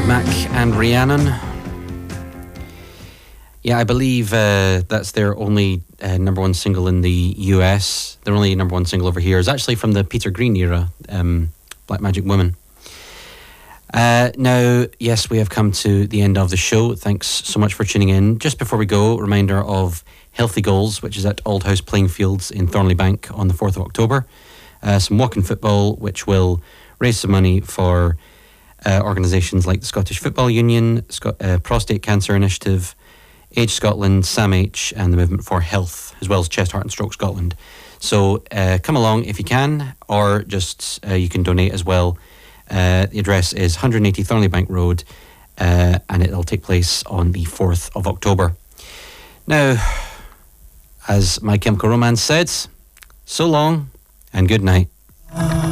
Mac and Rhiannon. Yeah, I believe that's their only number one single in the US. Their only number one single over here is actually from the Peter Green era, Black Magic Woman. Now, yes, we have come to the end of the show. Thanks so much for tuning in. Just before we go, a reminder of Healthy Goals, which is at Old House Playing Fields in Thornley Bank on the 4th of October. Some walking football, which will raise some money for organisations like the Scottish Football Union, Prostate Cancer Initiative, Age Scotland, SAMH, and the Movement for Health, as well as Chest, Heart and Stroke Scotland. So come along if you can, or just you can donate as well. The address is 180 Thornley Bank Road, and it'll take place on the 4th of October. Now, as My Chemical Romance said, so long and good night.